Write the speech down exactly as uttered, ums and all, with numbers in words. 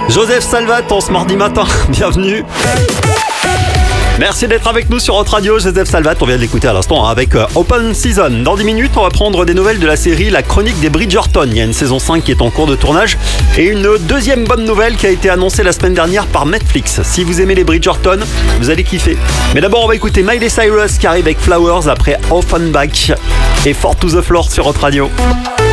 Joseph Salvat en ce mardi matin, bienvenue. Merci d'être avec nous sur Hot Radio, Joseph Salvat, on vient de l'écouter à l'instant avec Open Season. Dans dix minutes, on va prendre des nouvelles de la série La Chronique des Bridgerton. Il y a une saison cinq qui est en cours de tournage et une deuxième bonne nouvelle qui a été annoncée la semaine dernière par Netflix. Si vous aimez les Bridgerton, vous allez kiffer. Mais d'abord, on va écouter Miley Cyrus qui arrive avec Flowers après Offenbach et Four to the Floor sur Hot Radio.